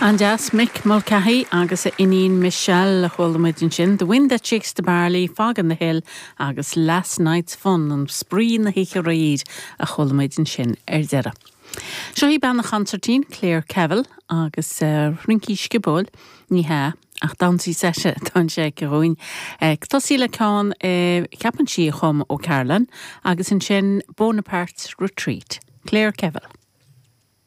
Anjas Mick Mulcahy agus Ineen Michelle Holmidin sin, the wind that shakes the barley, fog on the hill, agus last night's fun and spree na hiche raid a Holmidin sin dera. Seo hí ban na concertín Claire Cavill agus rincí skibol ní ha ach dansaí sese tan sé goin. Tásí le cán ceapan si chum ó Carolan agus in sin Bonaparte Retreat. Claire Cavill.